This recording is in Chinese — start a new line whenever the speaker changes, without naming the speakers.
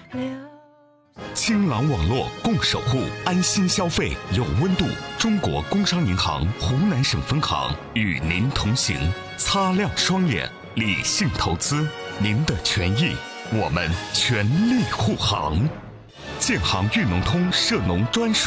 青朗网络共守护安心消费有温度。中国工商银行湖南省分行与您同行，擦亮双眼，理性投资，您的权益我们全力护航。建行裕农通涉农专属